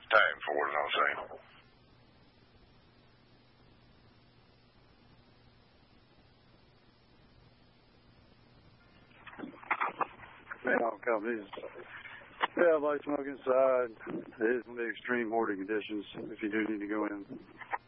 time for it, I'll say. All companies. Yeah, light smoke inside. It is going to be extreme hoarding conditions if you do need to go in.